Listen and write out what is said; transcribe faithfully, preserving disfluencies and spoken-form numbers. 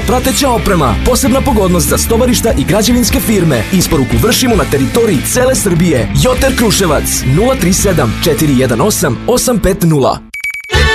prateća oprema, posebna pogodnost za stovarišta i građevinske firme. Isporuku vršimo na teritoriji cele Srbije. Joter Kruševac nula tri sedam četiri jedan osam osam pet nula.